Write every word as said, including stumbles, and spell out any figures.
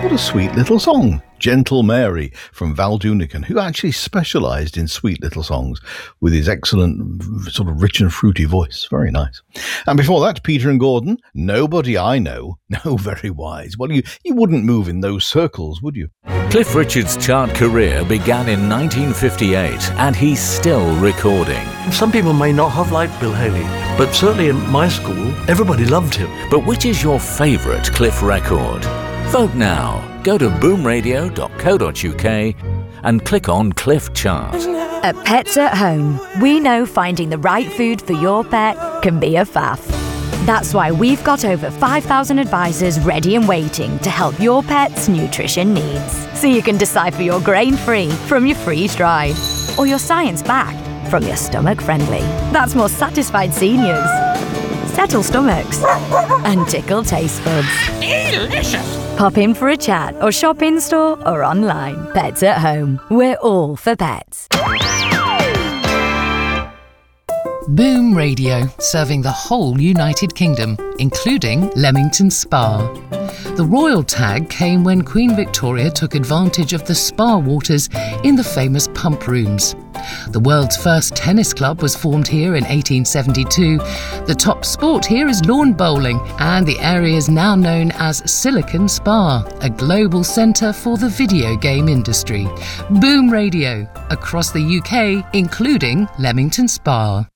What a sweet little song. Gentle Mary from Val Doonican, who actually specialised in sweet little songs with his excellent sort of rich and fruity voice. Very nice. And before that, Peter and Gordon, Nobody I Know. No, very wise. Well, you, you wouldn't move in those circles, would you? Cliff Richard's chart career began in nineteen fifty-eight, and he's still recording. Some people may not have liked Bill Haley, but certainly in my school, everybody loved him. But which is your favourite Cliff record? Vote now. Go to boom radio dot co dot uk and click on Cliff Chart. At Pets at Home, we know finding the right food for your pet can be a faff. That's why we've got over five thousand advisors ready and waiting to help your pet's nutrition needs. So you can decipher your grain-free from your freeze-dried, or your science-backed from your stomach-friendly. That's more satisfied seniors, settle stomachs, and tickle taste buds. Delicious! Pop in for a chat or shop in-store or online. Pets at Home. We're all for pets. Boom Radio, serving the whole United Kingdom, including Leamington Spa. The royal tag came when Queen Victoria took advantage of the spa waters in the famous pump rooms. The world's first tennis club was formed here in eighteen seventy-two. The top sport here is lawn bowling, and the area is now known as Silicon Spa, a global centre for the video game industry. Boom Radio, across the U K, including Leamington Spa.